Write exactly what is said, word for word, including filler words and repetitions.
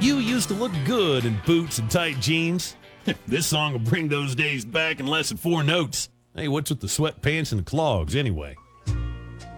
You used to look good in boots and tight jeans. This song will bring those days back in less than four notes. Hey, what's with the sweatpants and the clogs anyway?